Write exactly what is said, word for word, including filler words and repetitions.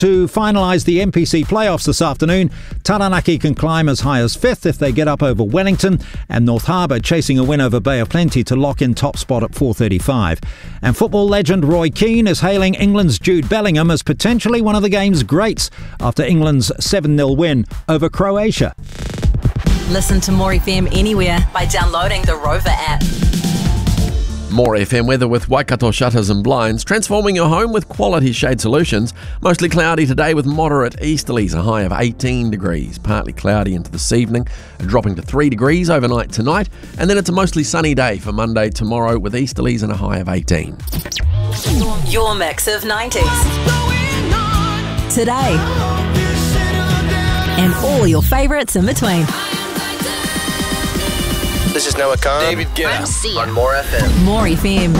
To finalise the N P C playoffs this afternoon, Taranaki can climb as high as fifth if they get up over Wellington, and North Harbour chasing a win over Bay of Plenty to lock in top spot at four thirty-five. And football legend Roy Keane is hailing England's Jude Bellingham as potentially one of the game's greats after England's seven nil win over Croatia. Listen to More F M anywhere by downloading the Rover app. More F M weather with Waikato Shutters and Blinds, transforming your home with quality shade solutions. Mostly cloudy today with moderate easterlies, a high of eighteen degrees. Partly cloudy into this evening, dropping to three degrees overnight tonight. And then it's a mostly sunny day for Monday tomorrow with easterlies and a high of eighteen. Your mix of nineties. Today. And all your favourites in between. This is Noah Khan. David Guetta. On More F M. More F M.